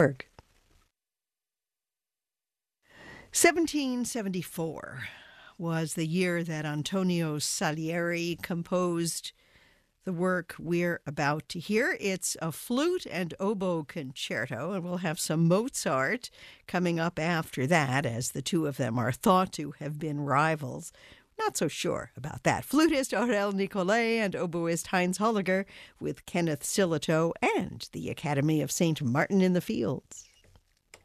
1774 was the year that Antonio Salieri composed the work we're about to hear. It's a flute and oboe concerto, and we'll have some Mozart coming up after that, as the two of them are thought to have been rivals. Not so sure about that. Flutist Aurel Nicolai and oboist Heinz Holliger with Kenneth Sillitoe and the Academy of St. Martin in the Fields.